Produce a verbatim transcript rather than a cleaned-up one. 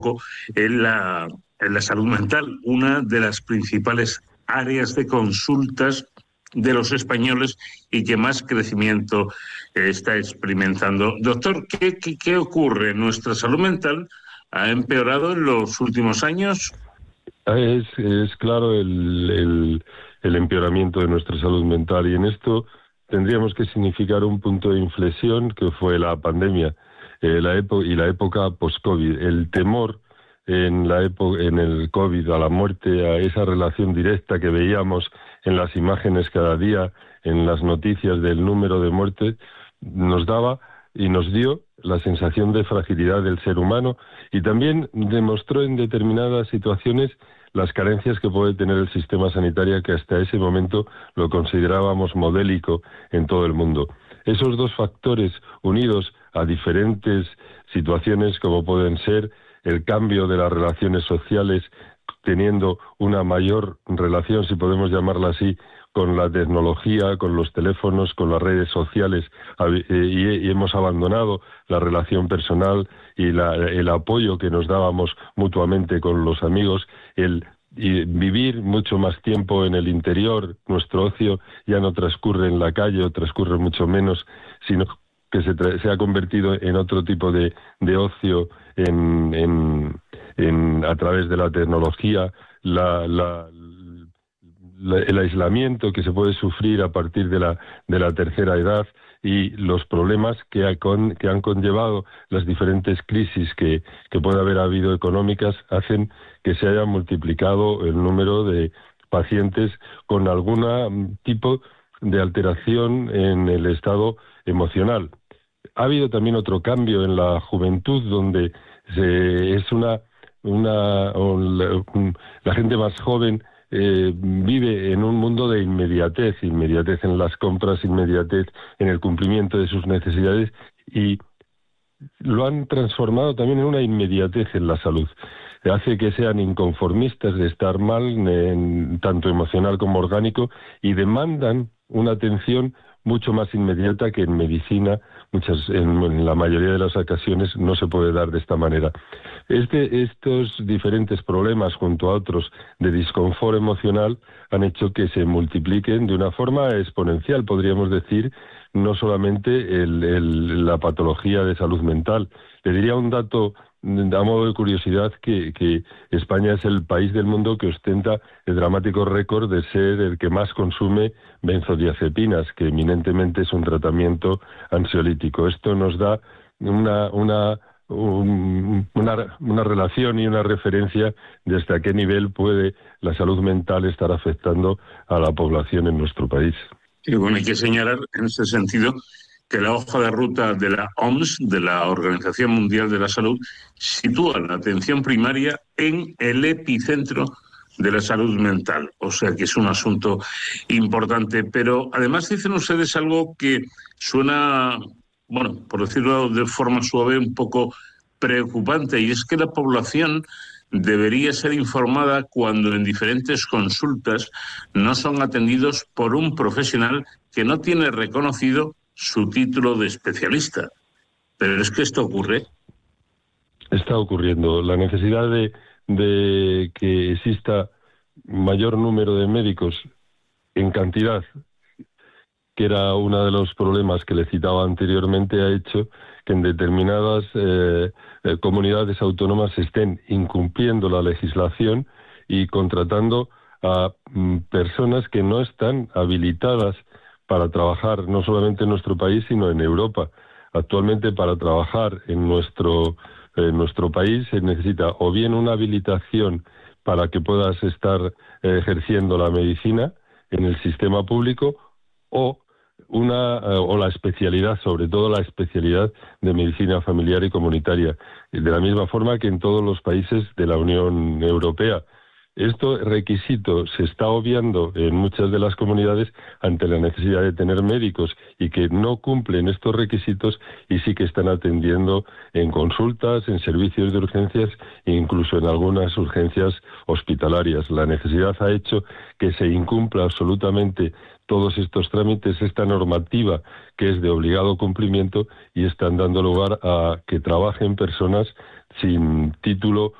en la, en la salud mental, una de las principales áreas de consultas de los españoles y que más crecimiento eh, está experimentando. Doctor, ¿qué, qué, qué ocurre? ¿Nuestra salud mental ha empeorado en los últimos años? Es, es claro el, el, el empeoramiento de nuestra salud mental, y en esto tendríamos que significar un punto de inflexión que fue la pandemia eh, la epo y la época post-COVID. El temor en la época, en el COVID, a la muerte, a esa relación directa que veíamos en las imágenes cada día, en las noticias del número de muertes, nos daba y nos dio la sensación de fragilidad del ser humano, y también demostró en determinadas situaciones las carencias que puede tener el sistema sanitario, que hasta ese momento lo considerábamos modélico en todo el mundo. Esos dos factores, unidos a diferentes situaciones como pueden ser el cambio de las relaciones sociales, teniendo una mayor relación, si podemos llamarla así, con la tecnología, con los teléfonos, con las redes sociales, y hemos abandonado la relación personal y la, el apoyo que nos dábamos mutuamente con los amigos, el y vivir mucho más tiempo en el interior. Nuestro ocio ya no transcurre en la calle, o transcurre mucho menos, sino que se, se ha convertido en otro tipo de, de ocio en, en, en, a través de la tecnología, la, la, la, el aislamiento que se puede sufrir a partir de la, de la tercera edad, y los problemas que, ha con, que han conllevado las diferentes crisis que, que puede haber habido económicas, hacen que se haya multiplicado el número de pacientes con algún tipo de alteración en el estado emocional. Ha habido también otro cambio en la juventud, donde se, es una, una la, la gente más joven Eh, vive en un mundo de inmediatez, inmediatez en las compras, inmediatez en el cumplimiento de sus necesidades, y lo han transformado también en una inmediatez en la salud. Hace que sean inconformistas de estar mal, en, tanto emocional como orgánico, y demandan una atención mucho más inmediata que en medicina, muchas, en, en la mayoría de las ocasiones, no se puede dar de esta manera. Este, estos diferentes problemas, junto a otros de disconfort emocional, han hecho que se multipliquen de una forma exponencial, podríamos decir, no solamente el, el, la patología de salud mental. Le diría un dato a modo de curiosidad, que, que España es el país del mundo que ostenta el dramático récord de ser el que más consume benzodiazepinas, que eminentemente es un tratamiento ansiolítico. Esto nos da una, una, un, una, una relación y una referencia de hasta qué nivel puede la salud mental estar afectando a la población en nuestro país. Y bueno, hay que señalar en este sentido que la hoja de ruta de la O M S, de la Organización Mundial de la Salud, sitúa la atención primaria en el epicentro de la salud mental. O sea que es un asunto importante. Pero además dicen ustedes algo que suena, bueno, por decirlo de forma suave, un poco preocupante, y es que la población debería ser informada cuando en diferentes consultas no son atendidos por un profesional que no tiene reconocido su título de especialista. Pero es que esto ocurre. Está ocurriendo. La necesidad de, de que exista mayor número de médicos en cantidad, que era uno de los problemas que le citaba anteriormente, ha hecho que en determinadas eh, eh, comunidades autónomas se estén incumpliendo la legislación y contratando a mm, personas que no están habilitadas para trabajar no solamente en nuestro país, sino en Europa. Actualmente, para trabajar en nuestro, en nuestro país se necesita o bien una habilitación para que puedas estar eh, ejerciendo la medicina en el sistema público, o una eh, o la especialidad, sobre todo la especialidad de medicina familiar y comunitaria, de la misma forma que en todos los países de la Unión Europea. Este requisito se está obviando en muchas de las comunidades ante la necesidad de tener médicos y que no cumplen estos requisitos, y sí que están atendiendo en consultas, en servicios de urgencias e incluso en algunas urgencias hospitalarias. La necesidad ha hecho que se incumpla absolutamente todos estos trámites, esta normativa que es de obligado cumplimiento, y están dando lugar a que trabajen personas sin título